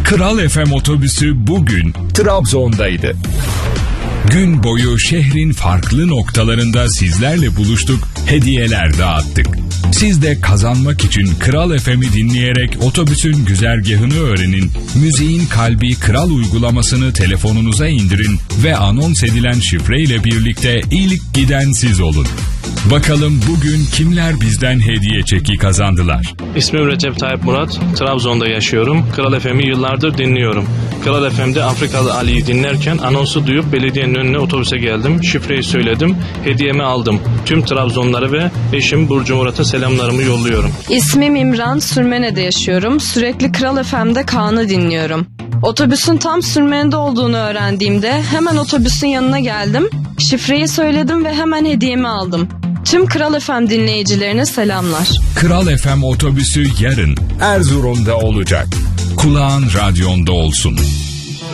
Kral FM otobüsü bugün Trabzon'daydı. Gün boyu şehrin farklı noktalarında sizlerle buluştuk, hediyeler dağıttık. Siz de kazanmak için Kral FM'i dinleyerek otobüsün güzergahını öğrenin, müziğin kalbi Kral uygulamasını telefonunuza indirin ve anons edilen şifreyle birlikte ilk giden siz olun. Bakalım bugün kimler bizden hediye çeki kazandılar? İsmim Recep Tayyip Murat, Trabzon'da yaşıyorum. Kral FM'i yıllardır dinliyorum. Kral FM'de Afrikalı Ali'yi dinlerken anonsu duyup belediyenin önüne otobüse geldim. Şifreyi söyledim, hediyemi aldım. Tüm Trabzonlara ve eşim Burcu Murat'a selamlarımı yolluyorum. İsmim İmran, Sürmene'de yaşıyorum. Sürekli Kral FM'de Kaan'ı dinliyorum. Otobüsün tam Sürmene'de olduğunu öğrendiğimde hemen otobüsün yanına geldim. Şifreyi söyledim ve hemen hediyemi aldım. Tüm Kral FM dinleyicilerine selamlar. Kral FM otobüsü yarın Erzurum'da olacak. Kulağın radyonda olsun.